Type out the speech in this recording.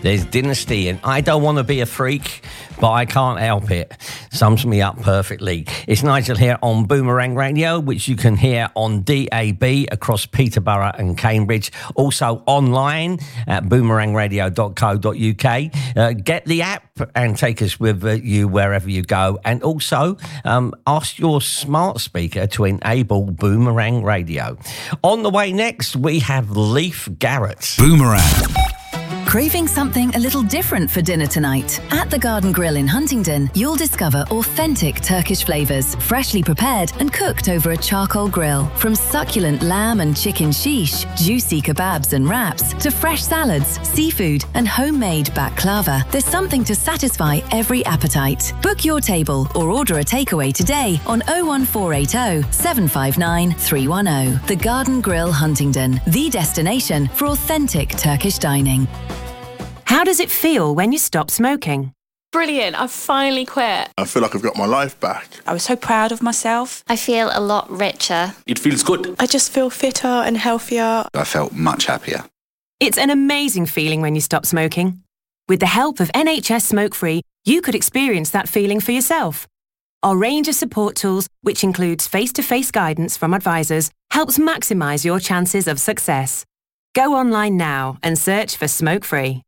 There's Dynasty and I Don't Want to Be a Freak, but I Can't Help It. Sums me up perfectly. It's Nigel here on Boomerang Radio, which you can hear on DAB across Peterborough and Cambridge. Also online at boomerangradio.co.uk. Get the app and take us with you wherever you go. And also ask your smart speaker to enable Boomerang Radio. On the way next, we have Leif Garrett. Boomerang. Craving something a little different for dinner tonight? At the Garden Grill in Huntingdon, you'll discover authentic Turkish flavours, freshly prepared and cooked over a charcoal grill. From succulent lamb and chicken shish, juicy kebabs and wraps, to fresh salads, seafood and homemade baklava, there's something to satisfy every appetite. Book your table or order a takeaway today on 01480 759 310. The Garden Grill Huntingdon, the destination for authentic Turkish dining. How does it feel when you stop smoking? Brilliant, I've finally quit. I feel like I've got my life back. I was so proud of myself. I feel a lot richer. It feels good. I just feel fitter and healthier. I felt much happier. It's an amazing feeling when you stop smoking. With the help of NHS Smoke Free, you could experience that feeling for yourself. Our range of support tools, which includes face-to-face guidance from advisors, helps maximise your chances of success. Go online now and search for Smoke Free.